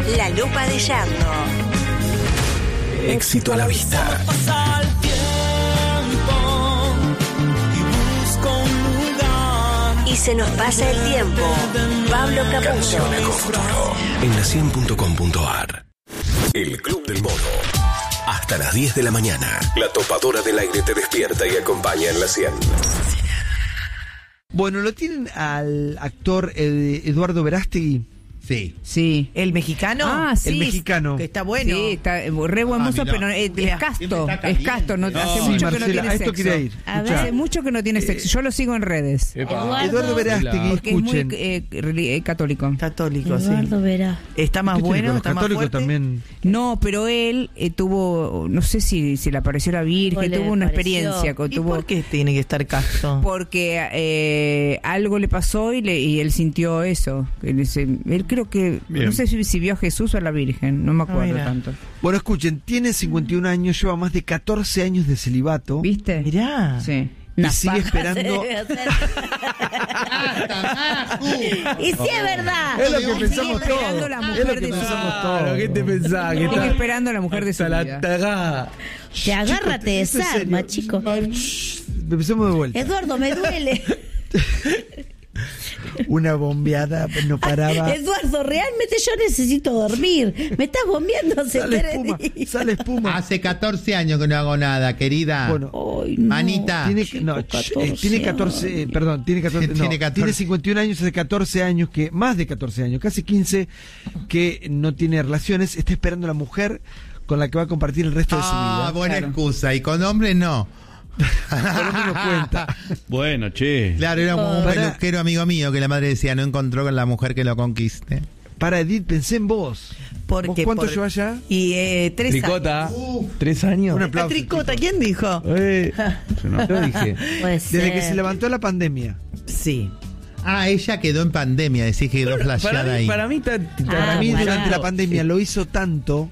La lupa de Yardo. Éxito a la vista. Pasa el tiempo y busco un lugar. Y se nos pasa el tiempo. Pablo Capuzzo. Canciones con futuro. En la 100.com.ar. El Club del Mono. Hasta las 10 de la mañana. La topadora del aire te despierta y acompaña en la 100. Bueno, ¿lo tienen al actor Eduardo Verástegui? Sí. ¿El mexicano? Ah, sí. El mexicano. Que está bueno. Sí, está re buen mozo, mira. pero es casto. Es casto. No, hace Sí, mucho que no Marcela, tiene a esto sexo. quería ir. A ver. Escuchá. Hace mucho que no tiene sexo. Yo lo sigo en redes. Eduardo Verástegui, Porque es muy escuchen. católico. Católico, Eduardo sí. Verá. Está más ¿Qué tiene bueno, con los está más católicos fuerte. también? No, pero él tuvo, no sé si le apareció la Virgen, ¿O le tuvo una pareció? experiencia. ¿Y por qué tiene que estar casto? Porque algo le pasó y él sintió eso. Él creo que, Bien. no sé si vio a Jesús o a la Virgen, no me acuerdo mira. tanto. Bueno, escuchen, tiene 51 años, lleva más de 14 años de celibato. ¿Viste? Mirá. Sí. Y sigue esperando. Y sí es verdad. Es lo que Sigue pensamos esperando todos. la Es mujer lo que de su pensamos vida. todos. ¿Qué te pensás? Que Sigue está esperando a la mujer de su hasta la vida. tagada? Te agárrate de esto es sarma, serio. chico. Empecemos de vuelta. Eduardo, me duele. Una bombeada, no paraba. Eduardo, realmente yo necesito dormir. Me estás bombeando hace Sale 3 espuma, días. sale espuma. Hace 14 años que no hago nada, querida. Bueno, Ay, no. Manita. tiene, chico, no, 14 tiene 14, perdón, tiene 14, no, Tiene 14. tiene 51 años, hace 14 años que, más de 14 años, casi 15, que no tiene relaciones, está esperando a la mujer con la que va a compartir el resto de su vida. Buena Claro. excusa. Y con hombres no. Pero no nos cuenta. Bueno, che. Claro, era un Para- peluquero amigo mío que la madre decía, no encontró con la mujer que lo conquiste. Para Edith, pensé en vos. ¿Por ¿Vos qué? cuánto Por- llevas ya? Y 3 Tricota. años. 3 años. Un La aplauso. tricota, ¿quién dijo? Yo no. Yo dije. Puede ser. Desde que se levantó la pandemia. Sí. Ella quedó en pandemia, decís que quedó flasheada ahí. Para mí está. Para mí, pará. durante la pandemia lo hizo tanto.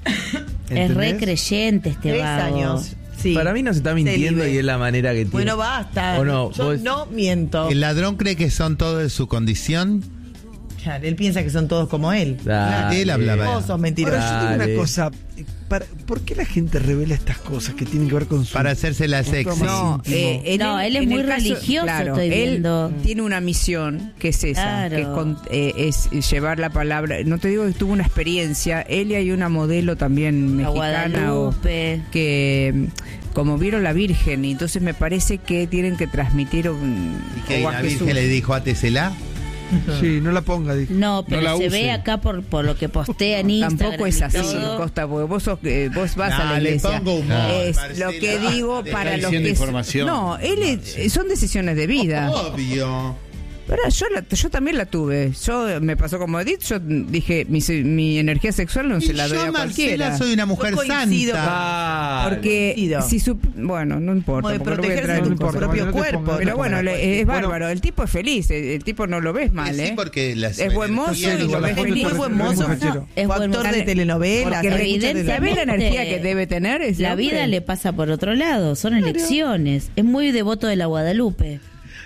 Es re ¿entendés? creyente este 3 vago. años. Sí. Para mí no se está mintiendo Delibe. y es la manera que tiene. Bueno, basta. ¿O no? Yo Vos- no miento. ¿El ladrón cree que son todos de su condición? Claro, él piensa que son todos como él. Dale. Él hablaba. Vos sos mentiroso. Ahora, yo tengo Dale. una cosa. ¿Por qué la gente revela estas cosas que tienen que ver con su... Para hacerse la sexy. No, No, él es en muy el caso- religioso, claro, estoy él viendo. tiene una misión que es esa, Claro. que es llevar la palabra. No te digo que tuvo una experiencia. Él y hay una modelo también A mexicana Guadalupe. que como vieron la Virgen y entonces me parece que tienen que transmitir ¿Y que o a la Jesús. Virgen le dijo átesela? Sí, no la ponga, dije. No, pero No la se use. ve acá por lo que postea en Instagram. Tampoco es y así, todo. Costa, porque vos vas a la Le iglesia. pongo humor, Es Marcela. lo que digo Te para está los diciendo que información. no, son decisiones de vida. Obvio. Pero yo también la tuve. Yo me pasó como Edith, yo dije, mi energía sexual no Y se la doy yo, a cualquiera. Marcela, soy una mujer Yo coincido santa. Porque coincido. si bueno, no importa, Como de porque no voy a protegerse entrar en su tu cosa. propio no te cuerpo. pongas, Pero no te bueno, pongas. es Bueno, bárbaro, el tipo es feliz, el tipo no lo ves mal, Sí, ¿eh? porque las Es buen mozo energías y lo ves la gente feliz. Muy buen mozo. Muchachero. Es Fue buen actor mozo. de telenovelas. Porque hace mucho evidentemente- ¿sabés la energía que debe tener ese La hombre? vida le pasa por otro lado, son elecciones. Es muy devoto de la Guadalupe.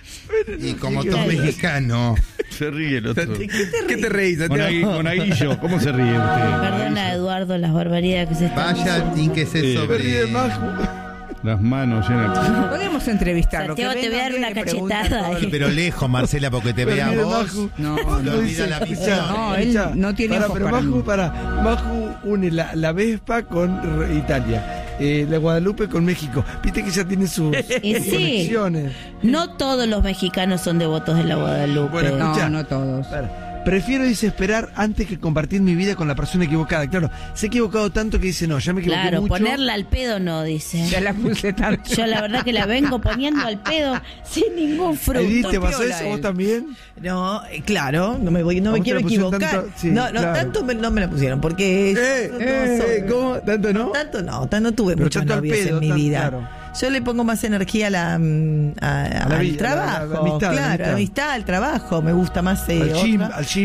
Y como todo mexicano. Se ríe el otro. ¿Qué te reís? Monaguillo, ¿cómo se ríe usted? Perdona, Eduardo, las barbaridades que se están Vaya y que se Sí. sobre. Las manos llenas. Podemos entrevistarlo. Santiago, que te voy a dar venga una y le pregunte cachetada. todo lo- Pero lejos, Marcela, porque te vea Mire, vos. Maju. No, Lo No, olvida dice, la escuchá, visión. No, él escuchá. no tiene ojos pero para Maju, mí. Maju une la Vespa con Italia, la Guadalupe con México. Viste que ya tiene sus Y sí. conexiones. No todos los mexicanos son devotos de la Guadalupe. Bueno, escuchá. No todos. Para, prefiero, dice, esperar antes que compartir mi vida con la persona equivocada. Claro, se ha equivocado tanto que dice, no, ya me equivoqué Claro, mucho. ponerla al pedo no, dice. Ya la puse tanto. Yo la verdad que la vengo poniendo al pedo sin ningún fruto. Edith, ¿te pasó piola eso vos él. también? No, claro, no me ¿A vos te quiero la pusieron equivocar. tanto? Sí, no, claro. tanto no me la pusieron, porque ¿Cómo? ¿Tanto no? no tuve Pero muchos tanto al novios pedo, en mi vida. claro. Yo le pongo más energía a la, la al vida, trabajo, la amistad, claro, la amistad. al trabajo, me gusta más Al gym, otra. al gym.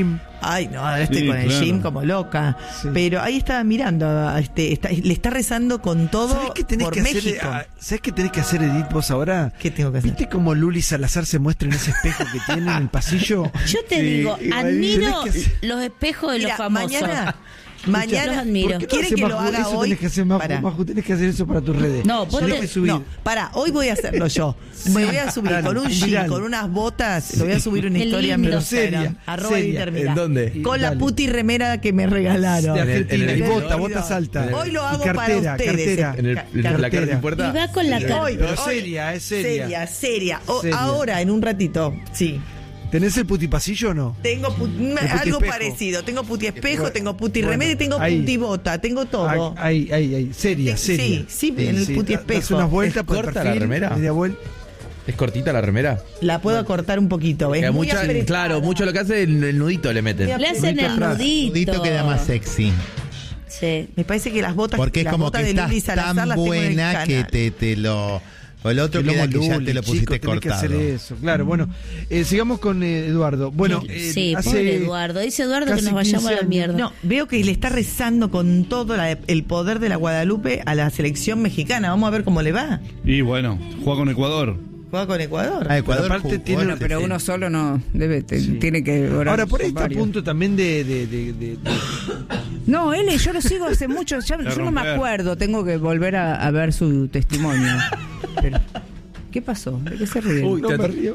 Ay, no, ahora estoy Sí, con el claro. gym como loca. Sí. Pero ahí estaba mirando, le está rezando con todo ¿Sabés qué tenés por que México. hacer? ¿Sabés qué tenés que hacer, Edith, vos ahora? ¿Qué tengo que hacer? ¿Viste cómo Luli Salazar se muestra en ese espejo que tiene en el pasillo? Yo te Sí, digo, y admiro tenés que hacer- los espejos de Mira, los famosos. Los mañana, admiro. ¿Por qué no ¿quieren haces, que lo Maju? haga Eso hoy? tenés que hacer, Pará. Maju, tenés que hacer eso para tus redes. No, vos Tenés te- que subir. No, pará, hoy voy a hacerlo yo. Me voy a subir Dale, con un un jean, viral. con unas botas, lo voy a subir una Qué historia en mi lindo. Instagram. Seria, Arroba seria. Intermira. ¿En dónde? Con la Dale. puti remera que me regalaron. De Argentina, en el y vestidor. botas altas. Hoy lo Y hago cartera, para ustedes. cartera. En el, Ca- en la cartera. cara sin puerta. Y va con la cara. Hoy, Pero hoy. seria, es seria. Seria. Seria. Ahora, en un ratito, sí. ¿Tenés el putipasillo o no? Tengo algo espejo. parecido. Tengo puti espejo, tengo puti remera y tengo ahí. puti bota. Tengo todo. Ahí. Seria, seria. Sí, en el puti Das espejo. unas vueltas ¿Es por el corta la perfil, remera? media vuelta. ¿Es cortita la remera? La puedo cortar un poquito. Es muy apretada. Claro, mucho lo que hace el nudito le meten. Le hacen el nudito. Nudito queda más sexy. Sí. Me parece que las botas, Porque es las como botas que de estás Luli Salazar tan las tengo en el buena que canal. te lo... O el otro Que queda lomo que ya Luli, te lo pusiste chico, tenés que cortado. hacer eso. Claro, bueno. Sigamos con Eduardo. Bueno, Sí, pobre Eduardo. Dice Eduardo que casi nos vayamos a 15 la años. mierda. No, veo que le está rezando con todo el poder de la Guadalupe a la selección mexicana. Vamos a ver cómo le va. Y bueno, juega con Ecuador. Juega con Ecuador. Ah, Ecuador Pero aparte jugó, tiene- Bueno, pero uno solo no debe, tiene que orar. Ahora, por ahí con está a varios. punto también de No, él, yo lo sigo hace mucho, yo no me romper. acuerdo, tengo que volver a ver su testimonio. Pero, ¿qué pasó? ¿De qué se ríe? No me río.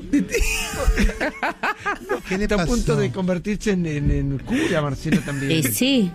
¿Qué le Está a pasó? punto de convertirse en cura, Marcelo, también. Sí.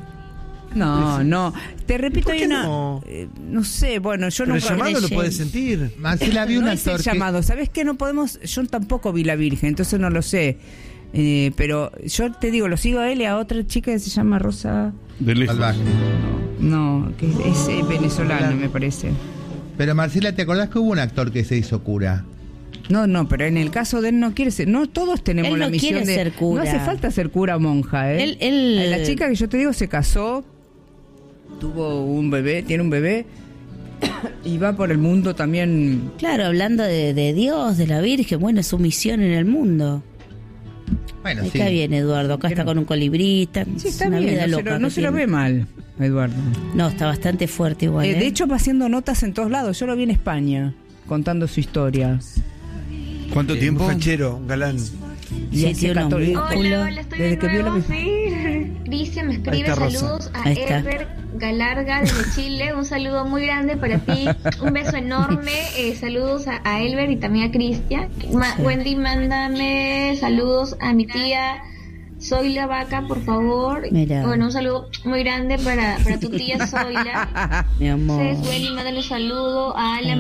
No, te repito, ¿Por hay qué una... no? no sé, bueno, yo Pero no... el llamado lo creyente. puedes sentir. Marcela, vi un no es el actor que... llamado, ¿sabes qué? No podemos, yo tampoco vi la Virgen, entonces no lo sé. Pero yo te digo, lo sigo a él y a otra chica que se llama Rosa... De lejos. Salvaje. No, que es venezolano, me parece. Pero Marcela, ¿te acordás que hubo un actor que se hizo cura? No, pero en el caso de él no quiere ser, no todos tenemos Él la no misión quiere de ser cura. No hace falta ser cura o monja, ¿eh? Él- La chica que yo te digo se casó, tuvo un bebé, tiene un bebé y va por el mundo también. Claro, hablando de Dios, de la Virgen, bueno, es su misión en el mundo. Bueno, Ahí sí. está bien, Eduardo. Acá está con un colibrista. Sí, es está una bien, vida no, loca no que se lo tiene. ve mal, Eduardo. No, está bastante fuerte igual. De hecho va haciendo notas en todos lados, yo lo vi en España, contando su historia. ¿Cuánto tiempo? Un fachero, un galán. Y Sí, hacía tiene un católico. hombre. Hola, estoy Desde de que vio la nuevo, Virgen. sí. Cristian me escribe está Rosa. saludos a Ahí está. Elber Galarga desde Chile. Un saludo muy grande para ti. Un beso enorme. Saludos a Elber y también a Cristian. Wendy, mándame saludos a mi tía. Soy la vaca, por favor. Mira. Bueno, un saludo muy grande para tu tía Zoila. Mi amor. Wendy, mándale saludo a Alan